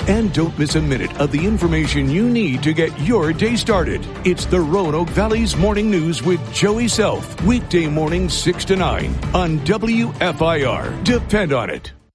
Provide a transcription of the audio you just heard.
And don't miss a minute of the information you need to get your day started. It's the Roanoke Valley's Morning News with Joey Self. Weekday mornings 6 to 9 on WFIR. Depend on it.